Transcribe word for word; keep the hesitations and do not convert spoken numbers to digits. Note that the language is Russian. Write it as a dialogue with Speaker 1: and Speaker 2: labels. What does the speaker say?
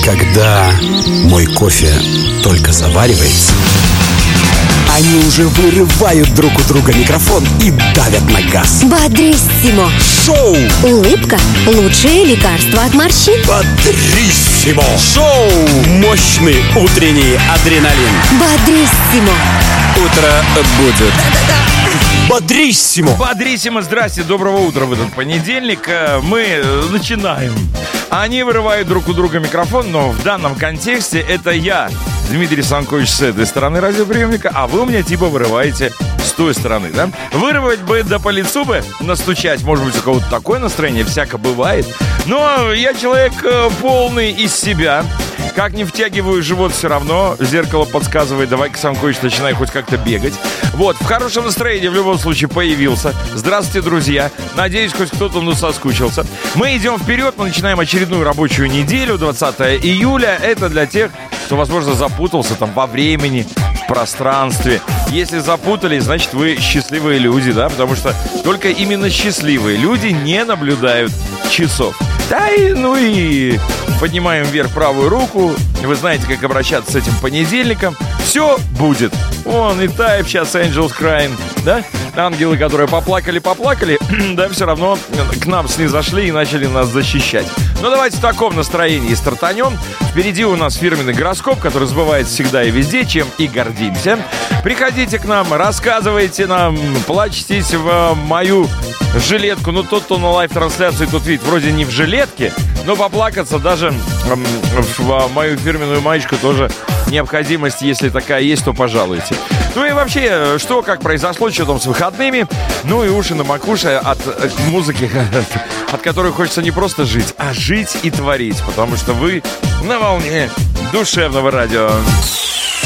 Speaker 1: Когда мой кофе только заваривается, они уже вырывают друг у друга микрофон и давят на газ.
Speaker 2: Бодриссимо.
Speaker 1: Шоу!
Speaker 2: Улыбка – лучшее лекарство от морщин.
Speaker 1: Бодриссимо! Шоу! Мощный утренний адреналин.
Speaker 2: Бодриссимо.
Speaker 1: Утро будет. Бодриссимо!
Speaker 3: Бодриссимо, здрасте, доброго утра в этот понедельник. Мы начинаем. Они вырывают друг у друга микрофон, но в данном контексте это я, Дмитрий Санкович, с этой стороны радиоприемника, а вы у меня типа вырываете с той стороны, да? Вырвать бы да по лицу бы, настучать, может быть, у кого-то такое настроение, всяко бывает. Но я человек полный из себя. Как не втягиваю живот, все равно зеркало подсказывает, давай-ка, Санкович, начинай хоть как-то бегать. Вот, в хорошем настроении в любом случае появился. Здравствуйте, друзья. Надеюсь, хоть кто-то ну соскучился. Мы идем вперед, мы начинаем очередную рабочую неделю, двадцатое июля. Это для тех, кто, возможно, запутался там во времени, в пространстве. Если запутались, значит, вы счастливые люди, да? Потому что только именно счастливые люди не наблюдают часов. Да и, ну и поднимаем вверх правую руку. Вы знаете, как обращаться с этим понедельником. Все будет. Вон и Type сейчас, Angels Crying, да? Ангелы, которые поплакали-поплакали, да, все равно к нам снизошли и начали нас защищать. Ну, давайте в таком настроении стартанем. Впереди у нас фирменный гороскоп, который сбывается всегда и везде, чем и гордимся. Приходите к нам, рассказывайте нам, плачьтесь в мою жилетку. Ну, тот, кто на лайв-трансляции тут видит, вроде не в жилетке, но поплакаться даже в мою фирменную маечку тоже необходимость, если такая есть, то пожалуйте. Ну и вообще, что, как произошло, что там с выходными. Ну и уши на макушке от музыки, от которой хочется не просто жить, а жить и творить. Потому что вы на волне душевного радио.